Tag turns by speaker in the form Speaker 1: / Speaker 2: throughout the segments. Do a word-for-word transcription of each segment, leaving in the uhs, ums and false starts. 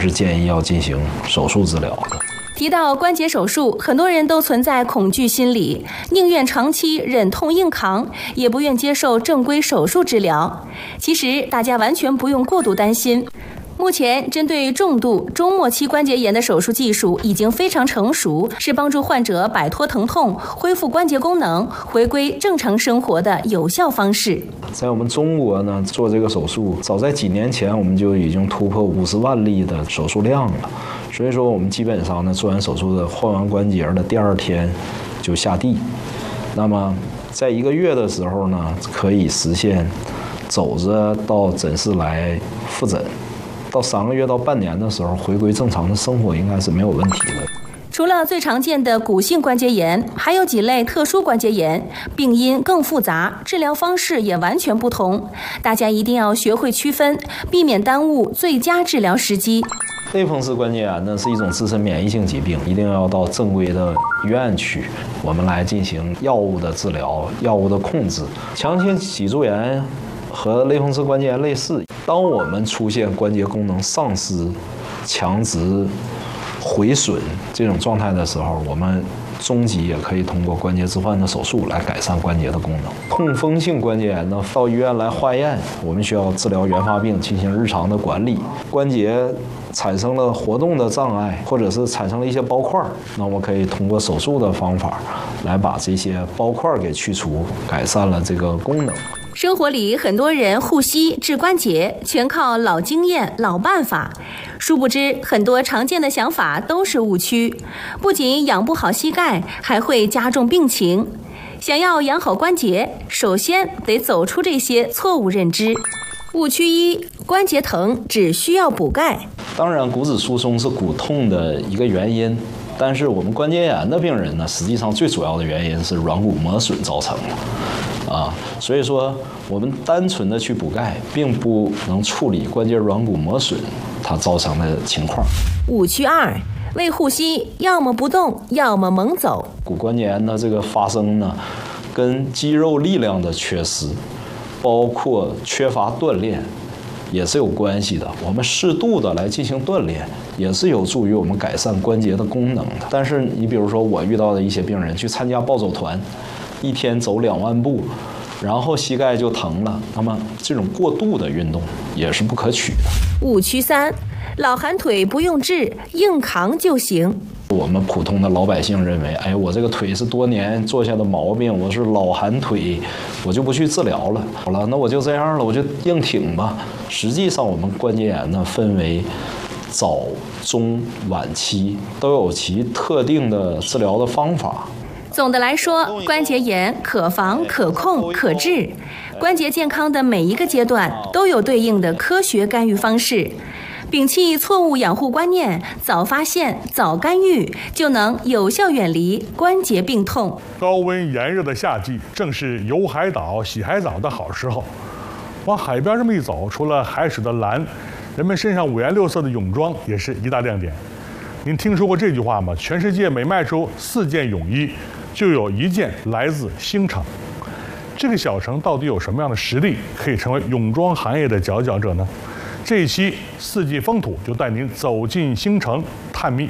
Speaker 1: 是建议要进行手术治疗的。
Speaker 2: 提到关节手术，很多人都存在恐惧心理，宁愿长期忍痛硬扛，也不愿接受正规手术治疗。其实大家完全不用过度担心。目前，针对重度、中末期关节炎的手术技术已经非常成熟，是帮助患者摆脱疼痛、恢复关节功能、回归正常生活的有效方式。
Speaker 1: 在我们中国呢，做这个手术，早在几年前我们就已经突破五十万例的手术量了。所以说，我们基本上呢，做完手术的换完关节的第二天就下地。那么，在一个月的时候呢，可以实现走着到诊室来复诊。到三个月到半年的时候，回归正常的生活应该是没有问题的。
Speaker 2: 除了最常见的骨性关节炎，还有几类特殊关节炎，病因更复杂，治疗方式也完全不同。大家一定要学会区分，避免耽误最佳治疗时机。
Speaker 1: 类风湿关节炎呢是一种自身免疫性疾病，一定要到正规的医院去，我们来进行药物的治疗、药物的控制。强性脊柱炎和类风湿关节炎类似，当我们出现关节功能丧失、强直、毁损这种状态的时候，我们终极也可以通过关节置换的手术来改善关节的功能。痛风性关节炎呢，到医院来化验，我们需要治疗原发病，进行日常的管理。关节产生了活动的障碍，或者是产生了一些包块，那我可以通过手术的方法来把这些包块给去除，改善了这个功能。
Speaker 2: 生活里很多人护膝、治关节全靠老经验、老办法，殊不知很多常见的想法都是误区，不仅养不好膝盖，还会加重病情。想要养好关节，首先得走出这些错误认知。误区一：关节疼只需要补钙。
Speaker 1: 当然，骨质疏松是骨痛的一个原因，但是我们关节炎的病人呢，实际上最主要的原因是软骨磨损造成的。啊，所以说我们单纯的去补钙，并不能处理关节软骨磨损它造成的情况。
Speaker 2: 误区二：为护膝，要么不动，要么猛走。
Speaker 1: 骨关节炎的这个发生呢，跟肌肉力量的缺失，包括缺乏锻炼，也是有关系的。我们适度的来进行锻炼，也是有助于我们改善关节的功能的。但是你比如说我遇到的一些病人去参加暴走团，一天走两万步，然后膝盖就疼了，那么这种过度的运动也是不可取的。
Speaker 2: 误区三：老寒腿不用治，硬扛就行。
Speaker 1: 我们普通的老百姓认为，哎，我这个腿是多年做下的毛病，我是老寒腿，我就不去治疗了。好了，那我就这样了，我就硬挺吧。实际上，我们关节炎呢分为早、中、晚期，都有其特定的治疗的方法。
Speaker 2: 总的来说，关节炎可防、可控、可治。关节健康的每一个阶段都有对应的科学干预方式。摒弃错误养护观念，早发现、早干预，就能有效远离关节病痛。
Speaker 3: 高温炎热的夏季，正是游海岛、洗海澡的好时候。往海边这么一走，除了海水的蓝，人们身上五颜六色的泳装也是一大亮点。您听说过这句话吗？全世界每卖出四件泳衣，就有一件来自星城。这个小城到底有什么样的实力，可以成为泳装行业的佼佼者呢？这一期四季风土就带您走进星城探秘。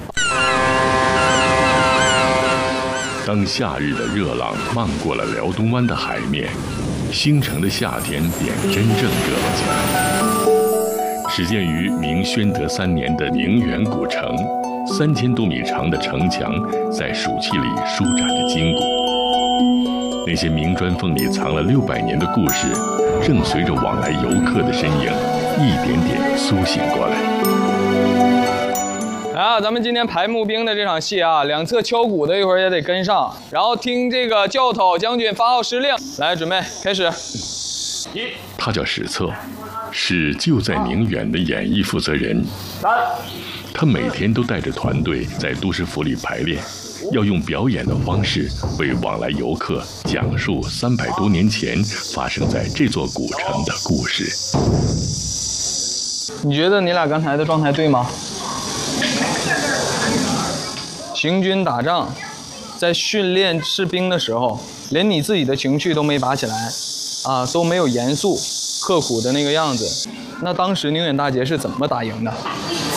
Speaker 4: 当夏日的热浪漫过了辽东湾的海面，星城的夏天便真正热闹起来。始建于明宣德三年的宁远古城，三千多米长的城墙在暑气里舒展着筋骨。那些明砖缝里藏了六百年的故事，正随着往来游客的身影，一点点苏醒过来。
Speaker 5: 来啊，咱们今天排募兵的这场戏啊，两侧敲鼓的一会儿也得跟上，然后听这个教头将军发号施令。来，准备开始。
Speaker 4: 一，他叫史策，是就在宁远的演艺负责人。
Speaker 5: 三，
Speaker 4: 他每天都带着团队在都市府里排练，要用表演的方式为往来游客讲述三百多年前发生在这座古城的故事。
Speaker 5: 你觉得你俩刚才的状态对吗？行军打仗，在训练士兵的时候，连你自己的情绪都没拔起来，啊，都没有严肃、刻苦的那个样子。那当时宁远大捷是怎么打赢的？